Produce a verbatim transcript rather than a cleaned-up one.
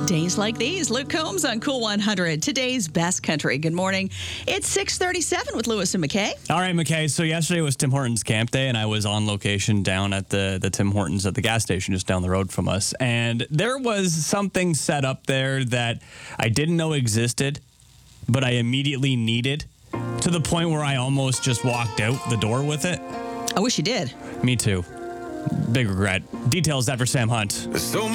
Days like these. Luke Combs on Cool one hundred. Today's best country. Good morning. It's six thirty-seven with Lewis and McKay. All right, McKay. So yesterday was Tim Hortons camp day, and I was on location down at the, the Tim Hortons at the gas station just down the road from us. And there was something set up there that I didn't know existed, but I immediately needed, to the point where I almost just walked out the door with it. I wish you did. Me too. Big regret. Details after Sam Hunt. So